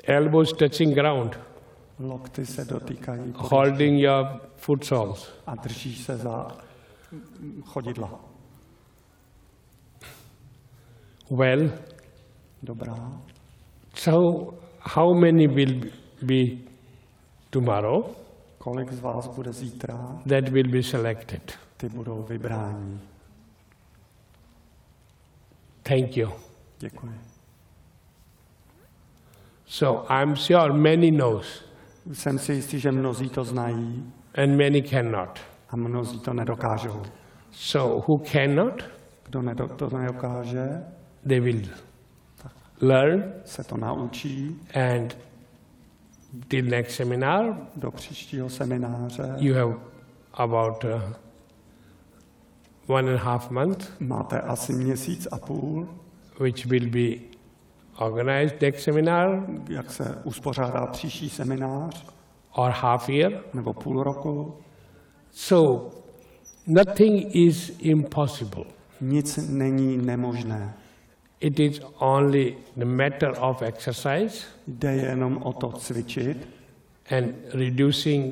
elbows touching ground, Lokty se dotýkají holding your foot soles. a držíš se za chodidla. Well, Dobrá. so how many will be tomorrow? Kolik z vás bude zítra? That will be selected. Ty budou vybráni. Thank you. Děkuji. So I'm sure many knows Jsem si jistý, že mnozí to znají and many cannot. a mnozí to nedokážou. So who cannot, Kdo to nedokáže, they will learn, se to naučí. and till next seminar, Do příštího semináře you have about 1.5 months, máte asi měsíc a půl, which will be organized next seminar, jak se uspořádá příští seminář, or half year. nebo půl roku. So nothing is impossible. Nic není nemožné. It is only the matter of exercise Jde jenom o to cvičit and reducing